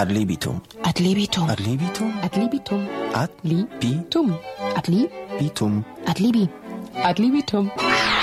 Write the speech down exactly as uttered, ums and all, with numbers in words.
Ad libitum. Ad libitum. Ad libitum. Ad libitum. Ad Libitum. libitum. Ad li. Bitum. Ad libi. Ad libitum.